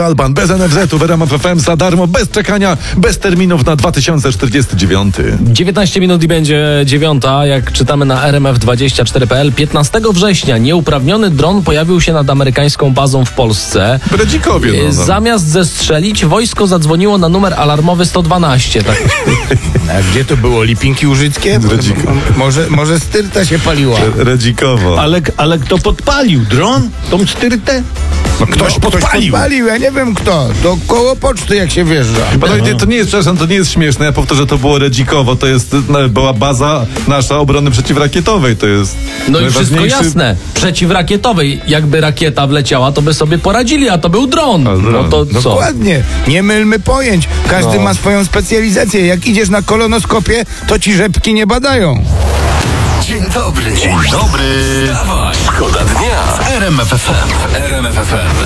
Alban, bez NFZ-u, w RMF FM za darmo, bez czekania, bez terminów na 2049. 19 minut i będzie 9, jak czytamy na rmf24.pl. 15 września nieuprawniony dron pojawił się nad amerykańską bazą w Polsce. W Radzikowie. Zamiast zestrzelić, wojsko zadzwoniło na numer alarmowy 112. Tak. A gdzie to było? Lipinki Łużyckie? Może styrta się paliła. Radzikowo. Ale kto podpalił? Dron? Tą styrtę? No ktoś podpalił. Ja nie wiem kto. To koło poczty jak się wjeżdża. To nie jest, przepraszam, to nie jest śmieszne. Ja powtórzę, to było Radzikowo. To jest, była baza nasza obrony przeciwrakietowej. To jest No i wszystko jasne. Przeciwrakietowej. Jakby rakieta wleciała, to by sobie poradzili, a to był dron. No to co? Dokładnie. Nie mylmy pojęć. Każdy ma swoją specjalizację. Jak idziesz na kolonoskopię, to ci rzepki nie badają. Dzień dobry. Dzień dobry. Wstawaj. Szkoda dnia w RMF FM. RMF FM.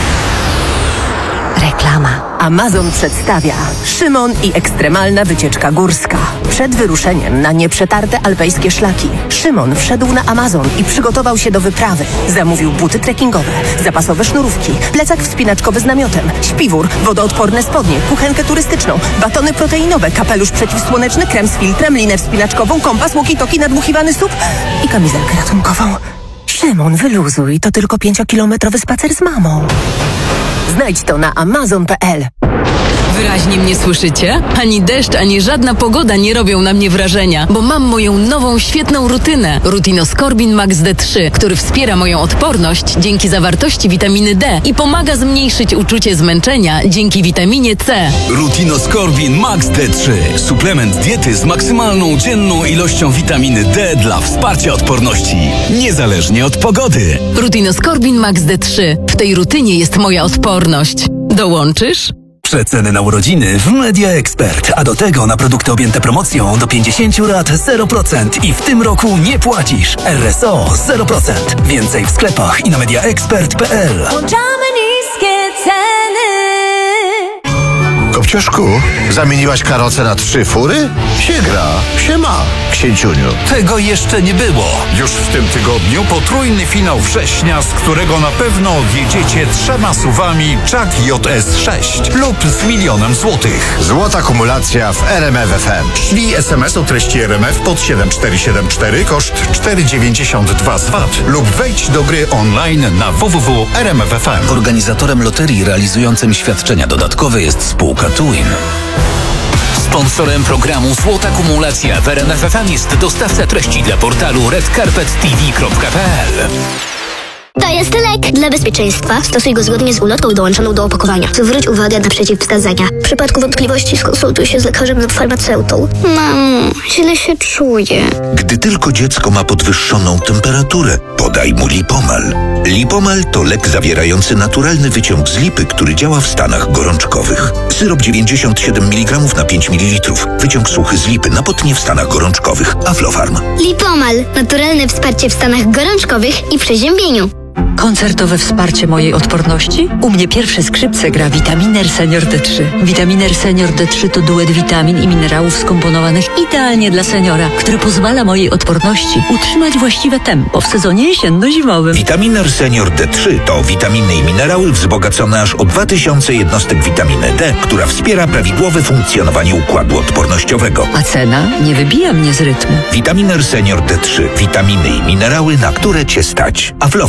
Reklama. Amazon przedstawia Szymon i ekstremalna wycieczka górska. Przed wyruszeniem na nieprzetarte alpejskie szlaki Szymon wszedł na Amazon i przygotował się do wyprawy. Zamówił buty trekkingowe, zapasowe sznurówki, plecak wspinaczkowy z namiotem, śpiwór, wodoodporne spodnie, kuchenkę turystyczną, batony proteinowe, kapelusz przeciwsłoneczny, krem z filtrem, linę wspinaczkową, kompas, walkie-talkie, nadmuchiwany SUP i kamizelkę ratunkową. Szymon, wyluzuj, to tylko 5-kilometrowy spacer z mamą. Znajdź to na amazon.pl. Wyraźnie mnie słyszycie? Ani deszcz, ani żadna pogoda nie robią na mnie wrażenia, bo mam moją nową, świetną rutynę. Rutinoskorbin Max D3, który wspiera moją odporność dzięki zawartości witaminy D i pomaga zmniejszyć uczucie zmęczenia dzięki witaminie C. Rutinoskorbin Max D3. Suplement diety z maksymalną dzienną ilością witaminy D dla wsparcia odporności. Niezależnie od pogody. Rutinoskorbin Max D3. W tej rutynie jest moja odporność. Dołączysz? Przeceny na urodziny w Media Expert, a do tego na produkty objęte promocją do 50 lat 0% i w tym roku nie płacisz. RSO 0%. Więcej w sklepach i na mediaexpert.pl. Włączamy niskie ceny. Kopciuszku, zamieniłaś karocę na 3 fury? Się gra, się ma, księciuniu. Tego jeszcze nie było. Już w tym tygodniu potrójny finał września, z którego na pewno odjedziecie 3 SUV-ami Chuck JS6 lub z 1 000 000 złotych. Złota kumulacja w RMF FM. Szli SMS o treści RMF pod 7474, koszt 4,92 z VAT lub wejdź do gry online na www.rmf.fm. Organizatorem loterii realizującym świadczenia dodatkowe jest spółka Twin. Sponsorem programu Złota Kumulacja w RMF FM jest dostawca treści dla portalu redcarpettv.pl. To jest lek. Dla bezpieczeństwa stosuj go zgodnie z ulotką dołączoną do opakowania. Zwróć uwagę na przeciwwskazania. W przypadku wątpliwości skonsultuj się z lekarzem lub farmaceutą. Mamo, źle się czuję. Gdy tylko dziecko ma podwyższoną temperaturę, podaj mu Lipomal. Lipomal to lek zawierający naturalny wyciąg z lipy, który działa w stanach gorączkowych. Syrop 97 mg na 5 ml. Wyciąg suchy z lipy na potnie w stanach gorączkowych. Aflofarm. Lipomal. Naturalne wsparcie w stanach gorączkowych i przeziębieniu. Koncertowe wsparcie mojej odporności? U mnie pierwsze skrzypce gra Vitaminer Senior D3. Vitaminer Senior D3 to duet witamin i minerałów skomponowanych idealnie dla seniora, który pozwala mojej odporności utrzymać właściwe tempo w sezonie jesienno-zimowym. Vitaminer Senior D3 to witaminy i minerały wzbogacone aż o 2000 jednostek witaminy D, która wspiera prawidłowe funkcjonowanie układu odpornościowego. A cena nie wybija mnie z rytmu. Vitaminer Senior D3. Witaminy i minerały, na które Cię stać. Aflofarm.